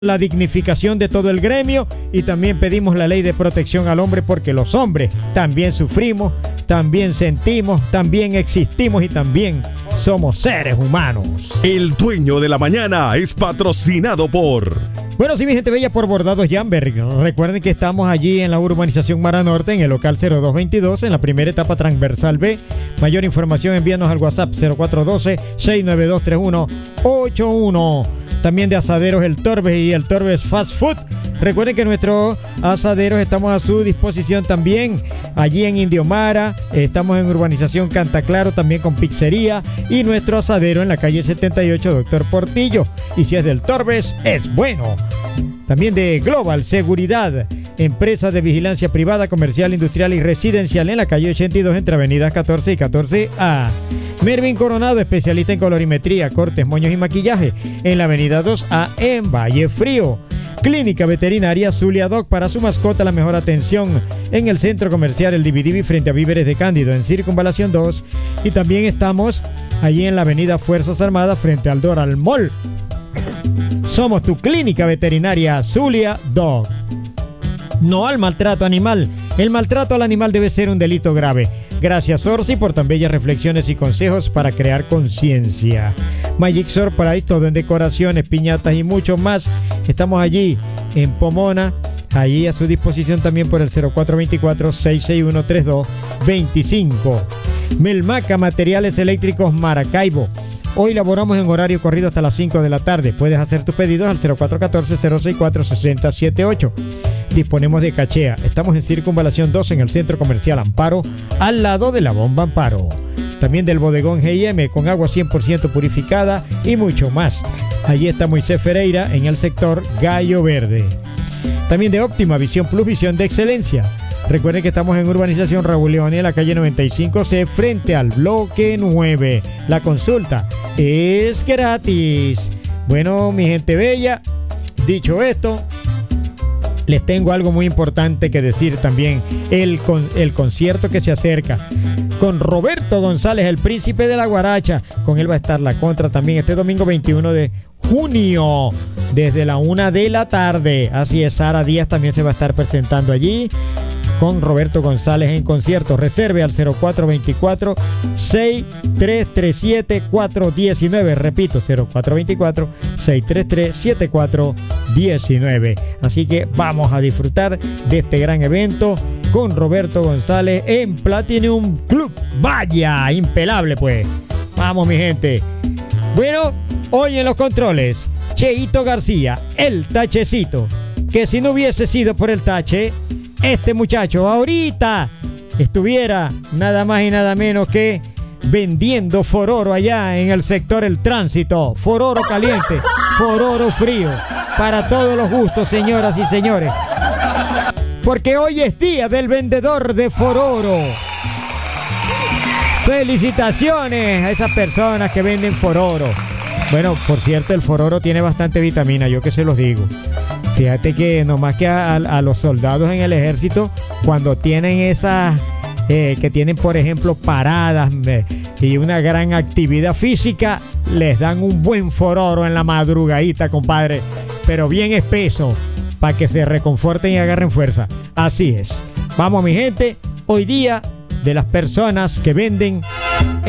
la dignificación de todo el gremio y también pedimos la ley de protección al hombre porque los hombres también sufrimos, también sentimos, también existimos y también somos seres humanos. El Dueño de la Mañana es patrocinado por... Bueno, sí, mi gente bella, por Bordados Jamberg. Recuerden que estamos allí en la urbanización Mara Norte, en el local 0222, en la primera etapa transversal B. Mayor información, envíanos al WhatsApp 0412-692-3181. También de Asaderos El Torbes y El Torbes Fast Food. Recuerden que nuestros asaderos estamos a su disposición también allí en Indiomara. Estamos en urbanización Cantaclaro también con pizzería. Y nuestro asadero en la calle 78, Doctor Portillo. Y si es del Torbes, es bueno. También de Global Seguridad, empresa de vigilancia privada, comercial, industrial y residencial en la calle 82 entre avenidas 14 y 14A. Mervin Coronado, especialista en colorimetría, cortes, moños y maquillaje en la avenida 2A en Valle Frío. Clínica Veterinaria Zulia Doc, para su mascota la mejor atención en el centro comercial El Dividivi frente a Víveres de Cándido en Circunvalación 2. Y también estamos allí en la avenida Fuerzas Armadas frente al Doral Mall. Somos tu Clínica Veterinaria Zulia Dog. No al maltrato animal. El maltrato al animal debe ser un delito grave. Gracias, Orsi, por tan bellas reflexiones y consejos para crear conciencia. Magic Surprise, todo en decoraciones, piñatas y mucho más. Estamos allí en Pomona, allí a su disposición también por el 0424-661-3225. Melmaca, materiales eléctricos Maracaibo. Hoy laboramos en horario corrido hasta las 5 de la tarde. Puedes hacer tus pedidos al 0414-064-6078. Disponemos de cachea. Estamos en Circunvalación 2 en el Centro Comercial Amparo, al lado de la Bomba Amparo. También del bodegón G&M con agua 100% purificada y mucho más. Allí está Moisés Ferreira en el sector Gallo Verde. También de Óptima Visión Plus, visión de excelencia. Recuerden que estamos en urbanización Raúl León en la calle 95C frente al bloque 9. La consulta es gratis. Bueno, mi gente bella, dicho esto, les tengo algo muy importante que decir también. El concierto que se acerca con Roberto González, el príncipe de la guaracha. Con él va a estar la contra también este domingo 21 de junio desde la 1 de la tarde. Así es, Sara Díaz también se va a estar presentando allí con Roberto González en concierto. Reserve al 0424-6337-419. Repito, 0424-633-7419. Así que vamos a disfrutar de este gran evento con Roberto González en Platinum Club. Vaya, impelable pues. Vamos, mi gente. Bueno, hoy en los controles, Cheito García, el tachecito, que si no hubiese sido por el tache, este muchacho ahorita estuviera nada más y nada menos que vendiendo fororo allá en el sector El Tránsito. Fororo caliente, fororo frío, para todos los gustos, señoras y señores. Porque hoy es día del vendedor de fororo. Felicitaciones a esas personas que venden fororo. Bueno, por cierto, el fororo tiene bastante vitamina, yo que se los digo. Fíjate que nomás que a los soldados en el ejército, cuando tienen esas, que tienen por ejemplo paradas y una gran actividad física, les dan un buen fororo en la madrugadita, compadre, pero bien espeso, para que se reconforten y agarren fuerza. Así es. Vamos, mi gente, hoy día de las personas que venden